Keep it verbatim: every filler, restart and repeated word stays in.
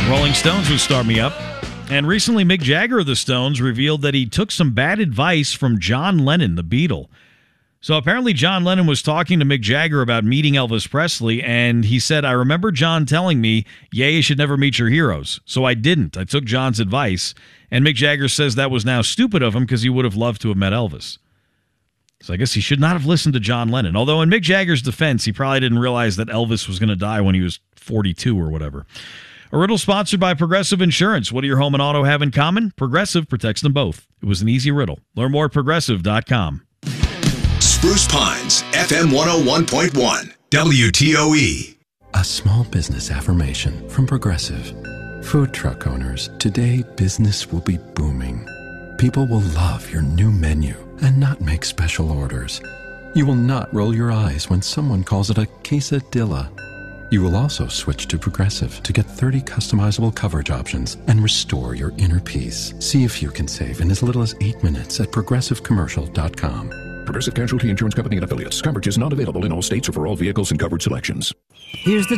Rolling Stones would start me up. And recently, Mick Jagger of the Stones revealed that he took some bad advice from John Lennon, the Beatle. So apparently John Lennon was talking to Mick Jagger about meeting Elvis Presley, and he said, I remember John telling me, yeah, you should never meet your heroes. So I didn't. I took John's advice, and Mick Jagger says that was now stupid of him because he would have loved to have met Elvis. So I guess he should not have listened to John Lennon. Although in Mick Jagger's defense, he probably didn't realize that Elvis was going to die when he was forty-two or whatever. A riddle sponsored by Progressive Insurance. What do your home and auto have in common? Progressive protects them both. It was an easy riddle. Learn more at progressive dot com. Spruce Pines, F M one oh one point one, W T O E. A small business affirmation from Progressive. Food truck owners, today business will be booming. People will love your new menu and not make special orders. You will not roll your eyes when someone calls it a quesadilla. You will also switch to Progressive to get thirty customizable coverage options and restore your inner peace. See if you can save in as little as eight minutes at progressive commercial dot com. Progressive Casualty Insurance Company and affiliates. Coverage is not available in all states or for all vehicles and coverage selections. Here's the